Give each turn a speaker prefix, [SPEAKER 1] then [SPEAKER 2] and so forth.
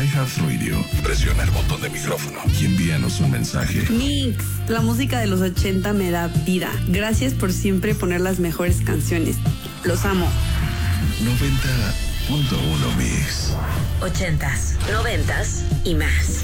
[SPEAKER 1] iHeartRadio, presiona el botón de micrófono y envíanos un mensaje.
[SPEAKER 2] Mix, la música de los 80 me da vida. Gracias por siempre poner las mejores canciones. Los amo.
[SPEAKER 1] 90.1 Mix.
[SPEAKER 3] 80s, 90s y más.